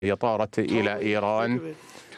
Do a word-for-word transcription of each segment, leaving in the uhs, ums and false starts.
هي طارت إلى إيران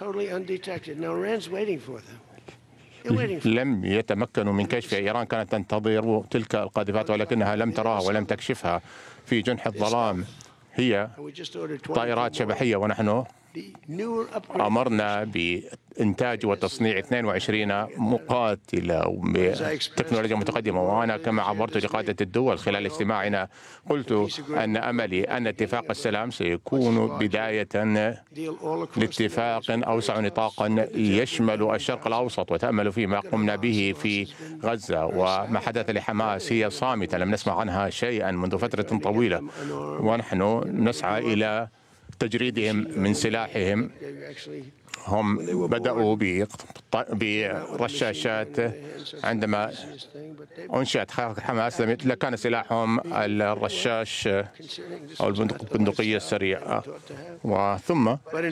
لم يتمكنوا من كشفها. إيران كانت تنتظر تلك القاذفات ولكنها لم تراها ولم تكشفها في جنح الظلام. هي طائرات شبحية، ونحن أمرنا بإنتاج وتصنيع اثنين وعشرين مقاتلة بتكنولوجيا متقدمة. وأنا كما عبرت لقادة الدول خلال اجتماعنا قلت أن أملي أن اتفاق السلام سيكون بداية لاتفاق أوسع نطاقا يشمل الشرق الأوسط، وتأمل فيما قمنا به في غزة وما حدث لحماس. هي صامتة، لم نسمع عنها شيئا منذ فترة طويلة، ونحن نسعى إلى تجريدهم من سلاحهم. هم بدأوا برشاشات عندما أنشأت حماس، لكان سلاحهم الرشاش أو البندقية السريعة. وثم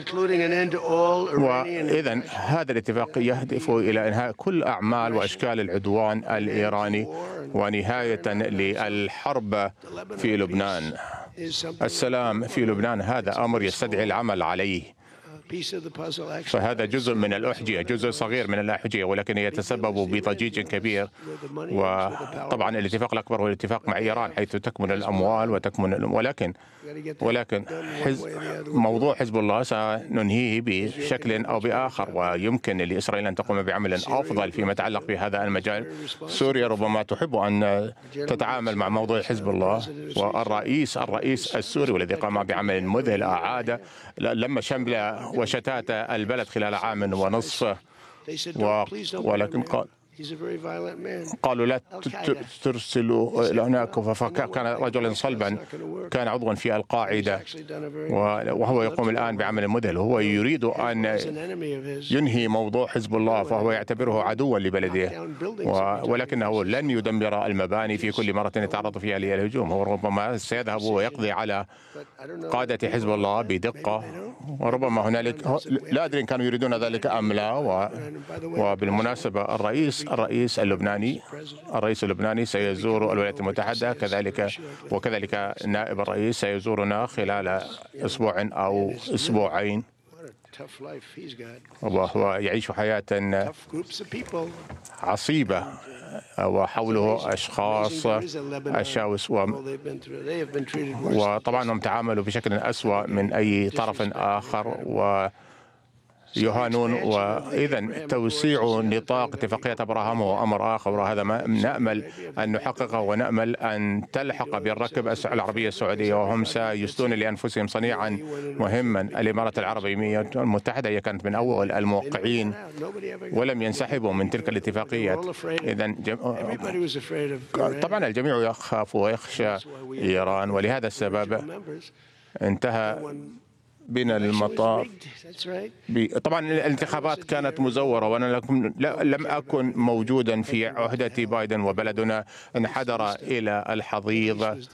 وإذا هذا الاتفاق يهدف إلى إنهاء كل أعمال وأشكال العدوان الإيراني ونهاية للحرب في لبنان. السلام في لبنان هذا أمر يستدعي العمل عليه، فهذا جزء من الأحجية، جزء صغير من الأحجية، ولكن يتسبب بضجيج كبير. وطبعا الاتفاق الأكبر هو الاتفاق مع إيران حيث تكمن الأموال وتكمن، ولكن ولكن حز... موضوع حزب الله سننهيه بشكل أو بآخر، ويمكن لإسرائيل أن تقوم بعمل أفضل فيما يتعلق بهذا المجال. سوريا ربما تحب أن تتعامل مع موضوع حزب الله، والرئيس الرئيس السوري والذي قام بعمل مذهل أعاد لما شمل وشتات البلد خلال عام ونصف، و... ولكن قال قالوا لا ترسلوا إلى هناك، فكان رجلا صلبا كان عضوا في القاعدة وهو يقوم الآن بعمل مذهل. هو يريد أن ينهي موضوع حزب الله، فهو يعتبره عدوا لبلده، ولكنه لن يدمر المباني في كل مرة يتعرض فيها للهجوم. هو ربما سيذهب ويقضي على قادة حزب الله بدقة، وربما هنالك لا أدري إن كانوا يريدون ذلك أم لا. وبالمناسبة الرئيس الرئيس اللبناني الرئيس اللبناني سيزور الولايات المتحدة كذلك، وكذلك نائب الرئيس سيزورنا خلال أسبوع أو أسبوعين، وهو يعيش حياة عصيبة وحوله أشخاص أشاوس، و... وطبعا هم تعاملوا بشكل أسوأ من أي طرف آخر و يهانون. وإذا توسيع نطاق اتفاقية أبراهام هو أمر آخر، وهذا ما نأمل أن نحققه، ونأمل أن تلحق بالركب العربية السعودية، وهم سيسدون لأنفسهم صنيعا مهما. الإمارات العربية المتحدة هي كانت من أول الموقعين ولم ينسحبوا من تلك الاتفاقيات. إذا جم... طبعا الجميع يخاف ويخشى إيران، ولهذا السبب انتهى بنا المطاف. طبعا الانتخابات كانت مزورة، وأنا لم أكن موجودا في عهدة بايدن، وبلدنا انحدر إلى الحضيض،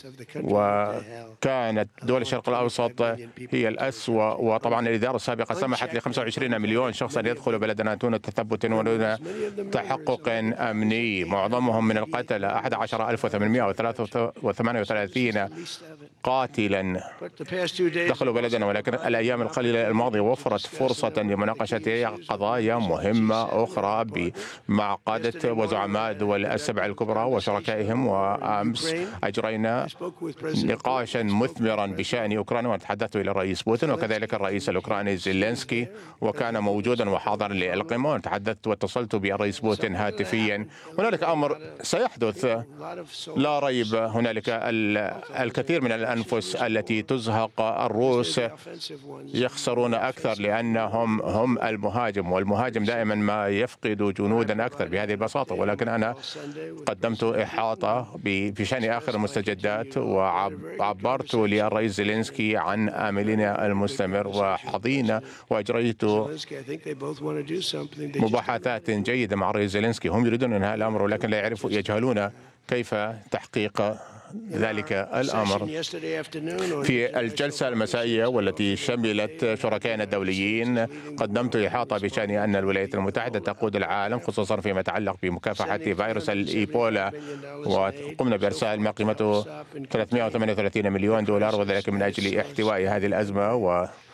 وكانت دول الشرق الأوسط هي الأسوأ. وطبعا الإدارة السابقة سمحت ل خمسة وعشرين مليون شخص أن يدخلوا بلدنا دون تثبت ودون تحقق أمني. معظمهم من القتلى أحد عشر ألف وثمانمائة وثلاثة وثمانين قاتلا دخلوا بلدنا، ولكن الأيام القليلة الماضية وفرت فرصة لمناقشة قضايا مهمة أخرى مع قادة وزعماء الدول السبع الكبرى وشركائهم. وأمس أجرينا نقاشا مثمرا بشأن أوكرانيا، وتحدثت إلى الرئيس بوتين وكذلك الرئيس الأوكراني زيلينسكي، وكان موجودا وحاضرا للقمة، وتحدثت واتصلت بالرئيس بوتين هاتفيا. هنالك أمر سيحدث لا ريب، هنالك الكثير من الأنفس التي تزهق. الروس يخسرون أكثر لأنهم هم المهاجم، والمهاجم دائما ما يفقد جنودا أكثر بهذه البساطة. ولكن أنا قدمت إحاطة بشأن آخر المستجدات، وعبرت للرئيس زيلينسكي عن آملنا المستمر، وحظينا وأجريت مباحثات جيدة مع الرئيس زيلينسكي. هم يريدون انهاء الأمر، ولكن لا يعرفوا يجهلون كيف تحقيق ذلك الأمر. في الجلسة المسائية والتي شملت شركائنا الدوليين قدمت إحاطة بشأن أن الولايات المتحدة تقود العالم، خصوصا فيما يتعلق بمكافحة فيروس الإيبولا، وقمنا بإرسال ما قيمته ثلاثمائة وثمانية وثلاثين مليون دولار، وذلك من أجل احتواء هذه الأزمة. و